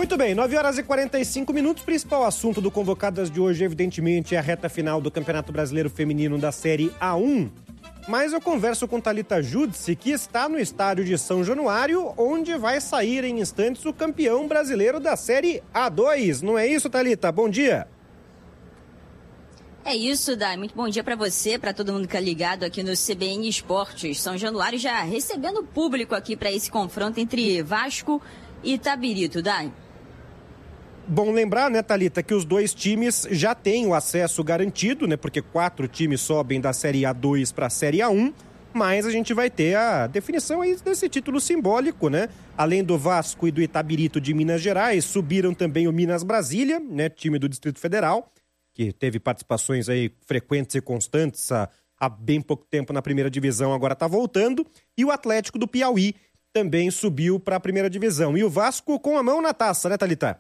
Muito bem, 9h45, principal assunto do Convocadas de hoje, evidentemente, é a reta final do Campeonato Brasileiro Feminino da Série A1. Mas eu converso com Thalita Judice, que está no estádio de São Januário, onde vai sair em instantes o campeão brasileiro da Série A2. Não é isso, Thalita? Bom dia. É isso, Dai. Muito bom dia para você, para todo mundo que é ligado aqui no CBN Esportes. São Januário já recebendo público aqui para esse confronto entre Vasco e Itabirito, Dai. Bom lembrar, né, Thalita, que os dois times já têm o acesso garantido, né, porque 4 times sobem da Série A2 para a Série A1, mas a gente vai ter a definição aí desse título simbólico, né? Além do Vasco e do Itabirito de Minas Gerais, subiram também o Minas Brasília, né, time do Distrito Federal, que teve participações aí frequentes e constantes há bem pouco tempo na primeira divisão, agora está voltando, e o Atlético do Piauí também subiu para a primeira divisão. E o Vasco com a mão na taça, né, Thalita?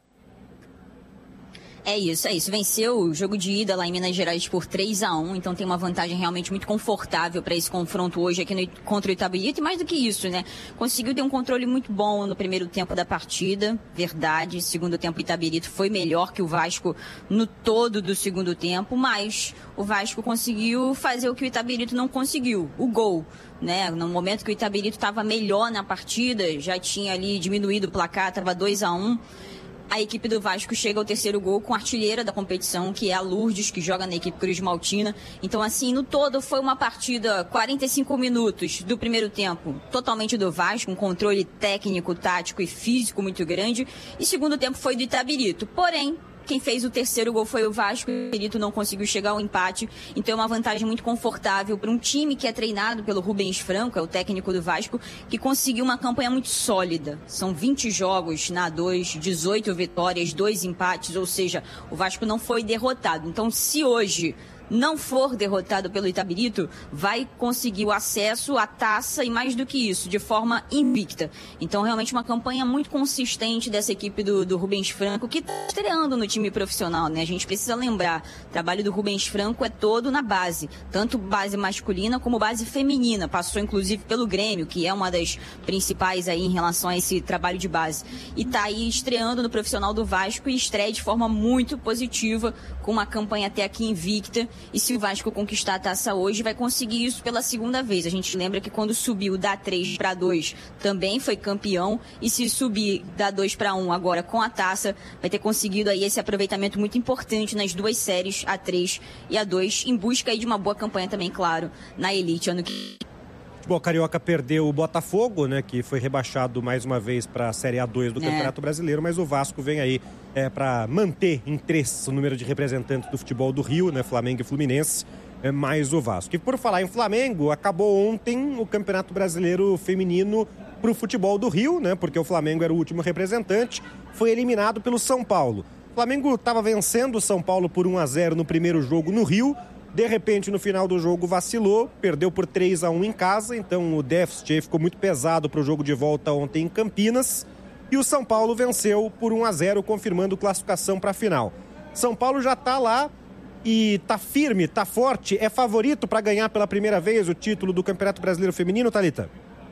É isso. Venceu o jogo de ida lá em Minas Gerais por 3-1, então tem uma vantagem realmente muito confortável para esse confronto hoje aqui contra o Itabirito. E mais do que isso, né? Conseguiu ter um controle muito bom no primeiro tempo da partida, verdade. Segundo tempo, o Itabirito foi melhor que o Vasco no todo do segundo tempo, mas o Vasco conseguiu fazer o que o Itabirito não conseguiu, o gol. Né? No momento que o Itabirito estava melhor na partida, já tinha ali diminuído o placar, estava 2-1. A equipe do Vasco chega ao terceiro gol com a artilheira da competição, que é a Lourdes, que joga na equipe Cruz Maltina. Então, assim, no todo foi uma partida, 45 minutos do primeiro tempo, totalmente do Vasco, um controle técnico, tático e físico muito grande. E segundo tempo foi do Itabirito. Porém, quem fez o terceiro gol foi o Vasco, o Itabirito não conseguiu chegar ao empate, então é uma vantagem muito confortável para um time que é treinado pelo Rubens Franco, é o técnico do Vasco, que conseguiu uma campanha muito sólida. São 20 jogos na A2, 18 vitórias, 2 empates, ou seja, o Vasco não foi derrotado. Então, se hoje não for derrotado pelo Itabirito, vai conseguir o acesso à taça e mais do que isso, de forma invicta. Então, realmente uma campanha muito consistente dessa equipe do Rubens Franco, que está estreando no time profissional, né? A gente precisa lembrar, o trabalho do Rubens Franco é todo na base, tanto base masculina como base feminina. Passou, inclusive, pelo Grêmio, que é uma das principais aí em relação a esse trabalho de base. E está aí estreando no profissional do Vasco e estreia de forma muito positiva, com uma campanha até aqui invicta. E se o Vasco conquistar a taça hoje, vai conseguir isso pela segunda vez. A gente lembra que quando subiu da 3 para 2, também foi campeão. E se subir da 2 para 1 agora com a taça, vai ter conseguido aí esse aproveitamento muito importante nas duas séries, a 3 e a 2, em busca aí de uma boa campanha também, claro, na elite ano que... Bom, Carioca perdeu o Botafogo, né, que foi rebaixado mais uma vez para a Série A2 do Campeonato Brasileiro, mas o Vasco vem aí para manter em 3 o número de representantes do futebol do Rio, né, Flamengo e Fluminense, mais o Vasco. E por falar em Flamengo, acabou ontem o Campeonato Brasileiro Feminino para o futebol do Rio, né, porque o Flamengo era o último representante, foi eliminado pelo São Paulo. O Flamengo estava vencendo o São Paulo por 1-0 no primeiro jogo no Rio. De repente, no final do jogo, vacilou, perdeu por 3-1 em casa, então o déficit aí ficou muito pesado para o jogo de volta ontem em Campinas. E o São Paulo venceu por 1-0, confirmando classificação para a final. São Paulo já está lá e está firme, está forte, é favorito para ganhar pela primeira vez o título do Campeonato Brasileiro Feminino, Thalita?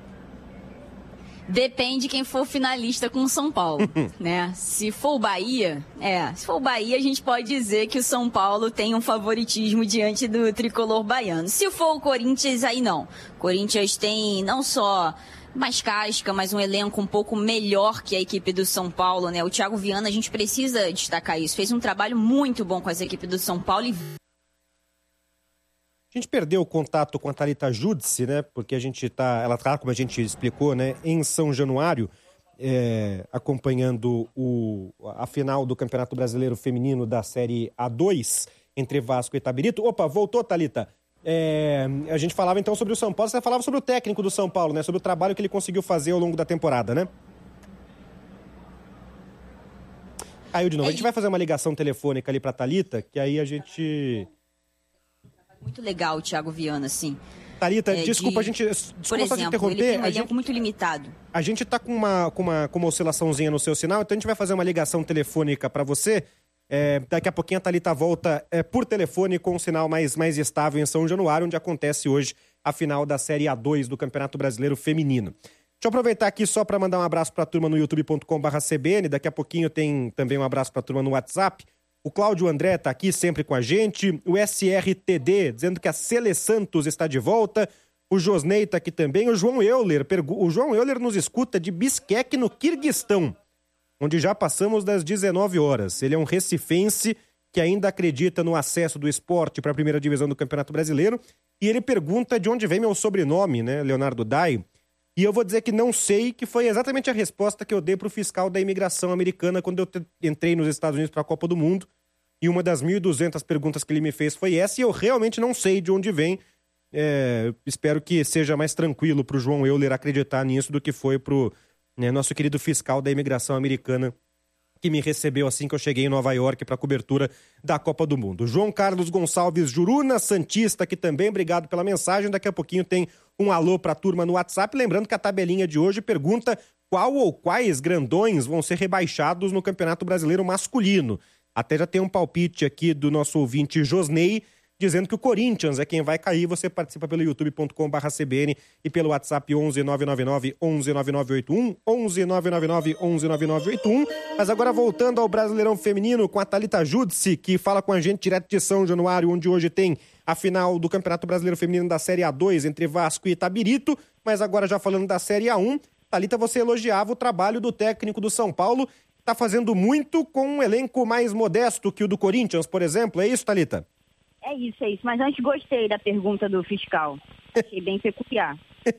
Depende quem for finalista com o São Paulo, né? Se for o Bahia, a gente pode dizer que o São Paulo tem um favoritismo diante do tricolor baiano. Se for o Corinthians, aí não. O Corinthians tem não só mais casca, mas um elenco um pouco melhor que a equipe do São Paulo, né? O Thiago Viana, a gente precisa destacar isso. Fez um trabalho muito bom com essa equipe do São Paulo e... A gente perdeu o contato com a Thalita Judice, né? Porque ela tá, como a gente explicou, né, em São Januário, acompanhando a final do Campeonato Brasileiro Feminino da Série A2 entre Vasco e Itabirito. Opa, voltou, Thalita. A gente falava então sobre o São Paulo, você falava sobre o técnico do São Paulo, né? Sobre o trabalho que ele conseguiu fazer ao longo da temporada, né? Caiu de novo. A gente vai fazer uma ligação telefônica ali pra Thalita, que aí a gente... Muito legal o Thiago Viana, sim. Thalita, desculpa por exemplo, te interromper. Ele tem um elenco muito limitado. A gente tá com uma oscilaçãozinha no seu sinal, então a gente vai fazer uma ligação telefônica para você. Daqui a pouquinho a Thalita volta por telefone com um sinal mais estável em São Januário, onde acontece hoje a final da Série A2 do Campeonato Brasileiro Feminino. eu aproveitar aqui só para mandar um abraço para a turma no youtube.com/CBN. Daqui a pouquinho tem também um abraço para a turma no WhatsApp. O Cláudio André está aqui sempre com a gente. O SRTD dizendo que a Sele Santos está de volta. O Josnei está aqui também. O João Euler nos escuta de Bisqueque, no Quirguistão, onde já passamos das 19 horas. Ele é um recifense que ainda acredita no acesso do esporte para a primeira divisão do Campeonato Brasileiro. E ele pergunta de onde vem meu sobrenome, né, Leonardo Dai. E eu vou dizer que não sei, que foi exatamente a resposta que eu dei para o fiscal da imigração americana quando eu entrei nos Estados Unidos para a Copa do Mundo. E uma das 1.200 perguntas que ele me fez foi essa, e eu realmente não sei de onde vem. Espero que seja mais tranquilo para o João Euler acreditar nisso do que foi para o nosso querido fiscal da imigração americana, que me recebeu assim que eu cheguei em Nova York para a cobertura da Copa do Mundo. João Carlos Gonçalves Juruna, santista, aqui também, obrigado pela mensagem. Daqui a pouquinho tem um alô para a turma no WhatsApp. Lembrando que a tabelinha de hoje pergunta qual ou quais grandões vão ser rebaixados no Campeonato Brasileiro masculino. Até já tem um palpite aqui do nosso ouvinte Josnei, dizendo que o Corinthians é quem vai cair. Você participa pelo youtube.com/CBN e pelo WhatsApp 11 999 11 9981, 11 999 11 9981. Mas agora voltando ao Brasileirão Feminino com a Thalita Judice, que fala com a gente direto de São Januário, onde hoje tem a final do Campeonato Brasileiro Feminino da Série A2 entre Vasco e Itabirito. Mas agora já falando da Série A1, Thalita, você elogiava o trabalho do técnico do São Paulo, que está fazendo muito com um elenco mais modesto que o do Corinthians, por exemplo. É isso, Thalita? É isso. Mas antes gostei da pergunta do fiscal. Achei bem peculiar.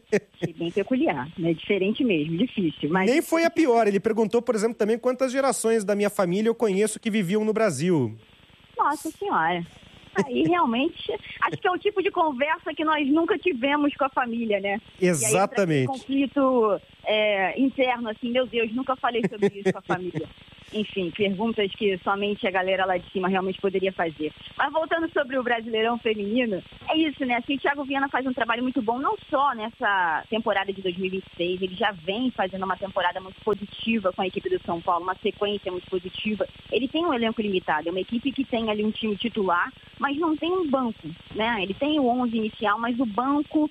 É diferente mesmo, difícil. Mas... Nem foi a pior. Ele perguntou, por exemplo, também quantas gerações da minha família eu conheço que viviam no Brasil. Nossa Senhora. Aí realmente, acho que é o tipo de conversa que nós nunca tivemos com a família, né? Exatamente. E aí, conflito interno, assim, meu Deus, nunca falei sobre isso com a família. Enfim, perguntas que somente a galera lá de cima realmente poderia fazer. Mas voltando sobre o Brasileirão Feminino, é isso, né? Assim, o Thiago Viana faz um trabalho muito bom, não só nessa temporada de 2026, ele já vem fazendo uma temporada muito positiva com a equipe do São Paulo, uma sequência muito positiva. Ele tem um elenco limitado, é uma equipe que tem ali um time titular, mas não tem um banco, né? Ele tem o 11 inicial, mas o banco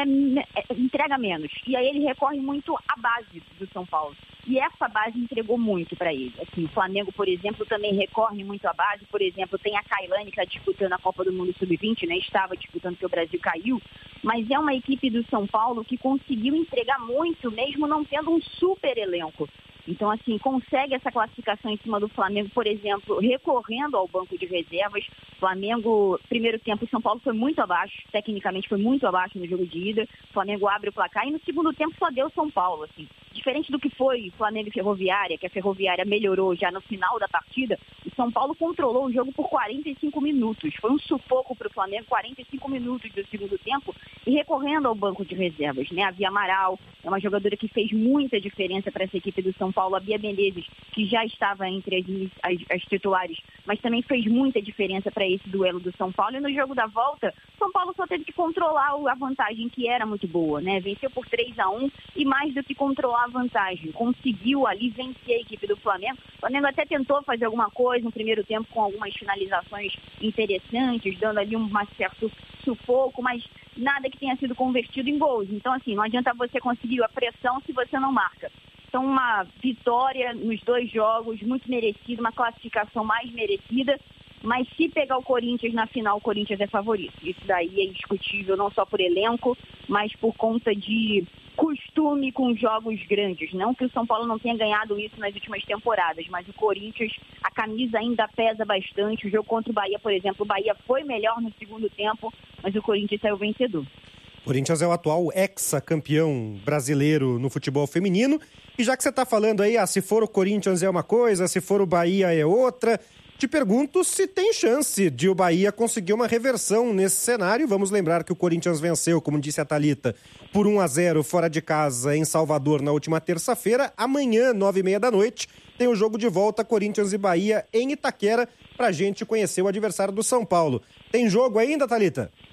entrega menos. E aí ele recorre muito à base do São Paulo. E essa base entregou muito para ele. Assim, o Flamengo, por exemplo, também recorre muito à base. Por exemplo, tem a Kailane que está disputando a Copa do Mundo Sub-20, né? Estava disputando porque o Brasil caiu. Mas é uma equipe do São Paulo que conseguiu entregar muito, mesmo não tendo um super elenco. Então, assim, consegue essa classificação em cima do Flamengo, por exemplo, recorrendo ao banco de reservas. Flamengo, primeiro tempo, o São Paulo foi muito abaixo, tecnicamente foi muito abaixo no jogo de ida. O Flamengo abre o placar e no segundo tempo só deu São Paulo, assim. Diferente do que foi Flamengo e Ferroviária, que a Ferroviária melhorou já no final da partida, o São Paulo controlou o jogo por 45 minutos. Foi um sufoco para o Flamengo, 45 minutos do segundo tempo, e recorrendo ao banco de reservas, né? A Bia Amaral é uma jogadora que fez muita diferença para essa equipe do São Paulo. A Bia Menezes, que já estava entre as titulares, mas também fez muita diferença para esse duelo do São Paulo. E no jogo da volta, São Paulo só teve que controlar a vantagem, que era muito boa, né? Venceu por 3-1 e mais do que controlar a vantagem, conseguiu ali vencer a equipe do Flamengo. O Flamengo até tentou fazer alguma coisa no primeiro tempo com algumas finalizações interessantes, dando ali um certo sufoco, mas nada que tenha sido convertido em gols. Então, assim, não adianta você conseguir a pressão se você não marca. Então, uma vitória nos dois jogos, muito merecida, uma classificação mais merecida, mas se pegar o Corinthians na final, o Corinthians é favorito. Isso daí é indiscutível, não só por elenco, mas por conta de costume com jogos grandes. Não que o São Paulo não tenha ganhado isso nas últimas temporadas, mas o Corinthians, a camisa ainda pesa bastante. O jogo contra o Bahia, por exemplo, o Bahia foi melhor no segundo tempo, mas o Corinthians saiu vencedor. O Corinthians é o atual ex-campeão brasileiro no futebol feminino. E já que você está falando aí, se for o Corinthians é uma coisa, se for o Bahia é outra, te pergunto se tem chance de o Bahia conseguir uma reversão nesse cenário. Vamos lembrar que o Corinthians venceu, como disse a Thalita, por 1-0 fora de casa em Salvador na última terça-feira. Amanhã, 21h30, tem o jogo de volta Corinthians e Bahia em Itaquera, pra gente conhecer o adversário do São Paulo. Tem jogo ainda, Thalita?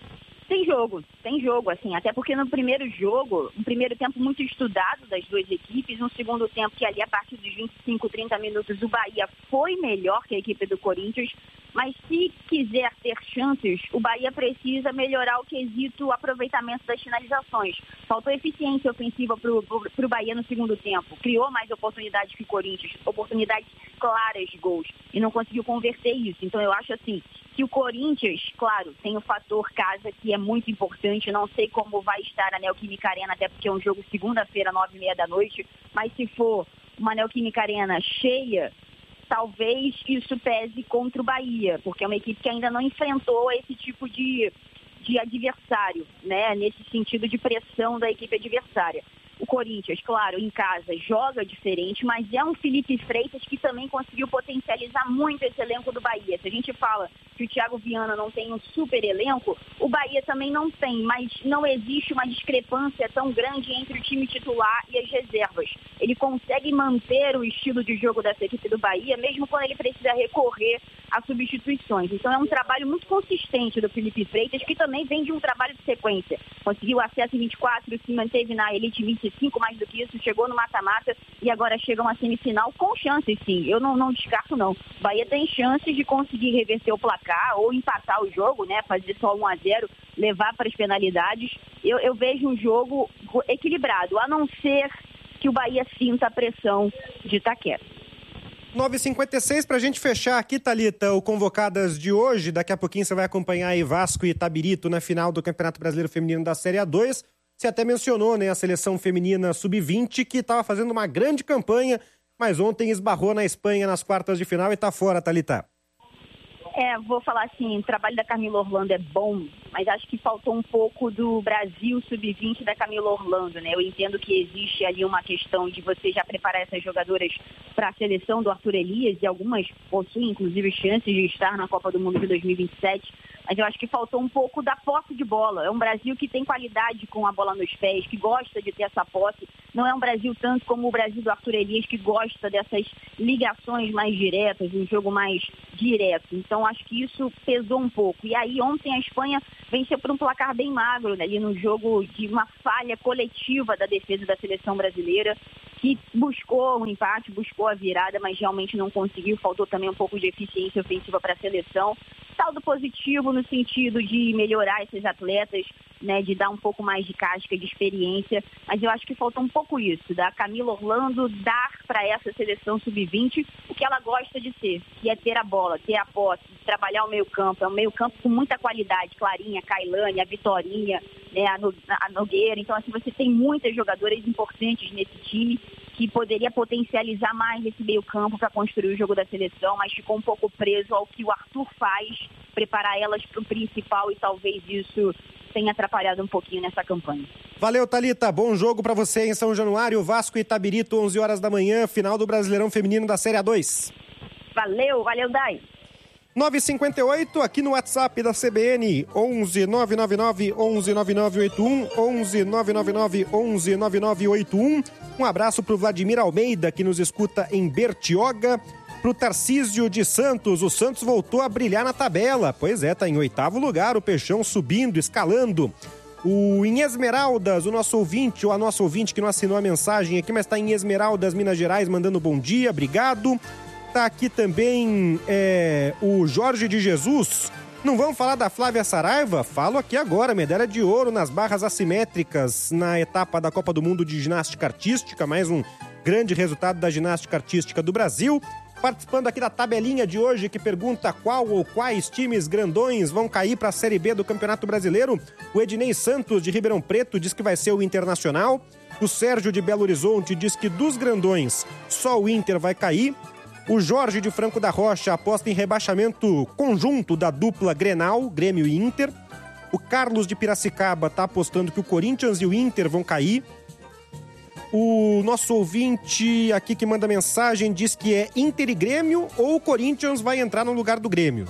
Tem jogo, assim, até porque no primeiro jogo, um primeiro tempo muito estudado das duas equipes, um segundo tempo que ali a partir dos 25, 30 minutos o Bahia foi melhor que a equipe do Corinthians, mas se quiser ter chances, o Bahia precisa melhorar o quesito aproveitamento das finalizações. Faltou eficiência ofensiva para o Bahia no segundo tempo, criou mais oportunidades que o Corinthians, oportunidades claras de gols, e não conseguiu converter isso. Então eu acho assim, que o Corinthians, claro, tem o fator casa que é muito importante, não sei como vai estar a Neoquímica Arena, até porque é um jogo segunda-feira, 9h30, mas se for uma Neoquímica Arena cheia, talvez isso pese contra o Bahia, porque é uma equipe que ainda não enfrentou esse tipo de adversário, né, nesse sentido de pressão da equipe adversária. O Corinthians, claro, em casa joga diferente, mas é um Felipe Freitas que também conseguiu potencializar muito esse elenco do Bahia. Se a gente fala que o Thiago Viana não tem um super elenco, o Bahia também não tem, mas não existe uma discrepância tão grande entre o time titular e as reservas. Ele consegue manter o estilo de jogo dessa equipe do Bahia, mesmo quando ele precisa recorrer a substituições. Então é um trabalho muito consistente do Felipe Freitas, que também vem de um trabalho de sequência. Conseguiu acesso em 24, se manteve na Elite 25, mais do que isso, chegou no mata-mata e agora chega uma semifinal com chances, sim. Eu não descarto, não. O Bahia tem chances de conseguir reverter o placar ou empatar o jogo, né? Fazer só 1-0, levar para as penalidades. Eu vejo um jogo equilibrado, a não ser que o Bahia sinta a pressão de Itaquera. 9h56 pra gente fechar aqui, Thalita, o Convocadas de hoje. Daqui a pouquinho você vai acompanhar aí Vasco e Itabirito na final do Campeonato Brasileiro Feminino da Série A2. Você até mencionou, né, a seleção feminina sub-20 que estava fazendo uma grande campanha, mas ontem esbarrou na Espanha nas quartas de final e tá fora, Thalita. Vou falar assim, o trabalho da Camila Orlando é bom, mas acho que faltou um pouco do Brasil sub-20 da Camila Orlando, né? Eu entendo que existe ali uma questão de você já preparar essas jogadoras para a seleção do Arthur Elias, e algumas possuem, inclusive, chances de estar na Copa do Mundo de 2027, mas eu acho que faltou um pouco da posse de bola. É um Brasil que tem qualidade com a bola nos pés, que gosta de ter essa posse. Não é um Brasil tanto como o Brasil do Arthur Elias, que gosta dessas ligações mais diretas, um jogo mais direto. Então, acho que isso pesou um pouco. E aí, ontem a Espanha venceu por um placar bem magro, né, ali no jogo de uma falha coletiva da defesa da seleção brasileira, que buscou o empate, buscou a virada, mas realmente não conseguiu. Faltou também um pouco de eficiência ofensiva para a seleção. Saldo positivo no sentido de melhorar esses atletas, né, de dar um pouco mais de casca, de experiência, mas eu acho que falta um pouco isso, da Camila Orlando dar para essa seleção sub-20 o que ela gosta de ser, que é ter a bola, ter a posse, trabalhar o meio-campo. É um meio-campo com muita qualidade, Clarinha, Kailane, a Vitorinha, né, a Nogueira. Então, assim, você tem muitas jogadoras importantes nesse time que poderia potencializar mais esse meio-campo para construir o jogo da seleção, mas ficou um pouco preso ao que o Arthur faz, preparar elas para o principal, e talvez isso tenha atrapalhado um pouquinho nessa campanha. Valeu, Thalita. Bom jogo para você em São Januário. Vasco e Itabirito, 11 horas da manhã, final do Brasileirão Feminino da Série A2. Valeu, Dai. 9h58, aqui no WhatsApp da CBN, 11 999 11 9981, 11 999 11 9981. Um abraço pro Vladimir Almeida, que nos escuta em Bertioga. Pro Tarcísio de Santos, o Santos voltou a brilhar na tabela. Pois é, tá em 8º lugar, o Peixão subindo, escalando. Em Esmeraldas, o nosso ouvinte, ou a nossa ouvinte que não assinou a mensagem aqui, mas tá em Esmeraldas, Minas Gerais, mandando bom dia, obrigado. Tá aqui também o Jorge de Jesus. Não vamos falar da Flávia Saraiva? Falo aqui agora, medalha de ouro nas barras assimétricas na etapa da Copa do Mundo de Ginástica Artística, mais um grande resultado da ginástica artística do Brasil. Participando aqui da tabelinha de hoje, que pergunta qual ou quais times grandões vão cair para a Série B do Campeonato Brasileiro. O Ednei Santos, de Ribeirão Preto, diz que vai ser o Internacional. O Sérgio, de Belo Horizonte, diz que dos grandões, só o Inter vai cair. O Jorge, de Franco da Rocha, aposta em rebaixamento conjunto da dupla Grenal, Grêmio e Inter. O Carlos, de Piracicaba, está apostando que o Corinthians e o Inter vão cair. O nosso ouvinte aqui que manda mensagem diz que é Inter e Grêmio, ou o Corinthians vai entrar no lugar do Grêmio.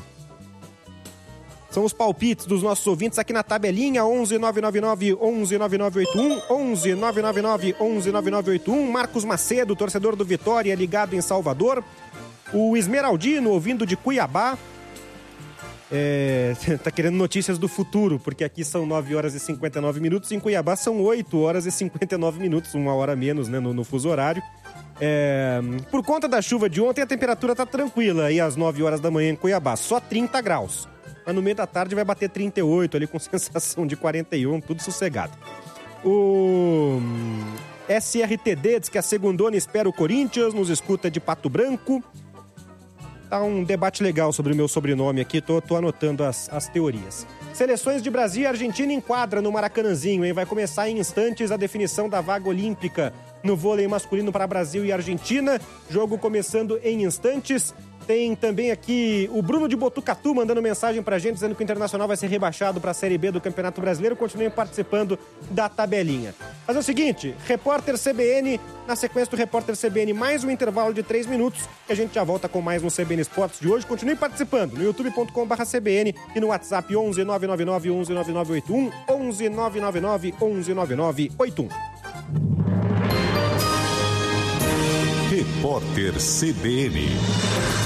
São os palpites dos nossos ouvintes aqui na tabelinha, 11 999 11 9981, 11 999 11 9981. Marcos Macedo, torcedor do Vitória, ligado em Salvador. O Esmeraldino, ouvindo de Cuiabá. Tá querendo notícias do futuro, porque aqui são 9 horas e 59 minutos, em Cuiabá são 8 horas e 59 minutos, 1 hora a menos, né, no fuso horário. Por conta da chuva de ontem, a temperatura tá tranquila aí às 9 horas da manhã em Cuiabá, só 30 graus. Mas no meio da tarde vai bater 38 ali com sensação de 41, tudo sossegado. O SRTD diz que a segundona espera o Corinthians, nos escuta de Pato Branco. Tá um debate legal sobre o meu sobrenome aqui, tô anotando as teorias. Seleções de Brasil e Argentina enquadra no Maracanãzinho, hein? Vai começar em instantes a definição da vaga olímpica no vôlei masculino para Brasil e Argentina. Jogo começando em instantes. Tem também aqui o Bruno de Botucatu mandando mensagem pra gente, dizendo que o Internacional vai ser rebaixado pra Série B do Campeonato Brasileiro. Continuem participando da tabelinha. Mas é o seguinte, Repórter CBN, na sequência do Repórter CBN, mais um intervalo de 3 minutos, e a gente já volta com mais um CBN Esportes de hoje. Continue participando no youtube.com/CBN e no WhatsApp 11 999 11 9981, 11 999 11 9981. Repórter CBN.